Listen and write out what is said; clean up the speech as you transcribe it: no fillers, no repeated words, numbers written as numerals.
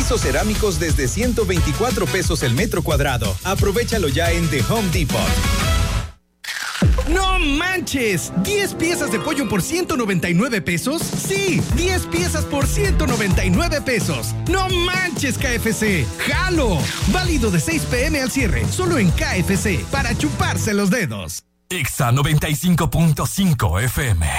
pisos cerámicos desde 124 pesos el metro cuadrado. Aprovéchalo ya en The Home Depot. ¡No manches! ¿10 piezas de pollo por 199 pesos? ¡Sí! 10 piezas por 199 pesos. ¡No manches, KFC! ¡Jalo! Válido de 6 p.m. al cierre, solo en KFC, para chuparse los dedos. Exa 95.5 FM.